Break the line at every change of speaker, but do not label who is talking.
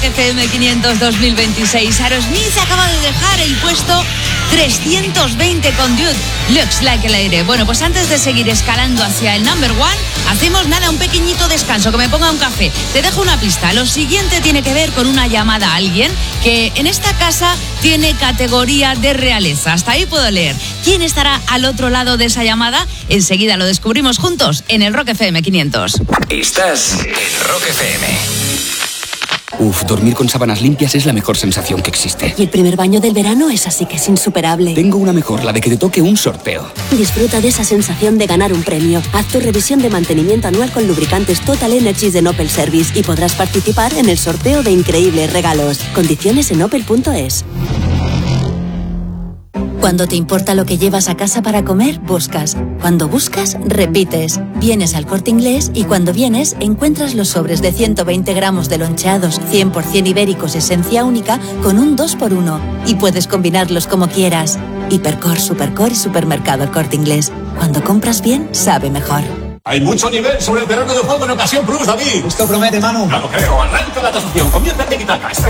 Rock FM 500 2026. Aerosmith acaba de dejar el puesto 320 con Dude Looks Like el aire. Bueno, pues antes de seguir escalando hacia el number one, hacemos un pequeñito descanso, que me ponga un café. Te dejo una pista. Lo siguiente tiene que ver con una llamada a alguien que en esta casa tiene categoría de realeza. Hasta ahí puedo leer. ¿Quién estará al otro lado de esa llamada? Enseguida lo descubrimos juntos en el Rock FM 500.
Estás en Rock FM.
Dormir con sábanas limpias es la mejor sensación que existe.
Y el primer baño del verano es así que es insuperable.
Tengo una mejor, la de que te toque un sorteo.
Disfruta de esa sensación de ganar un premio. Haz tu revisión de mantenimiento anual con lubricantes Total Energies de Opel Service y podrás participar en el sorteo de increíbles regalos. Condiciones en opel.es.
Cuando te importa lo que llevas a casa para comer, buscas. Cuando buscas, repites. Vienes al Corte Inglés y cuando vienes, encuentras los sobres de 120 gramos de loncheados 100% ibéricos esencia única con un 2x1. Y puedes combinarlos como quieras. Hipercor, Supercor y Supermercado El Corte Inglés. Cuando compras bien, sabe mejor.
Hay mucho nivel sobre el terreno de juego en Ocasión Plus, David.
Esto promete, Manu.
No lo creo. Arranca la tasación. Comienza el tiki-taka.